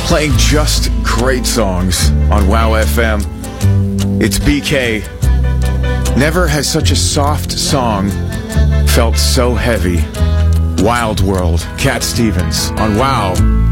Playing just great songs on WOW FM. It's BK. Never has such a soft song felt so heavy. Wild World, Cat Stevens on WOW.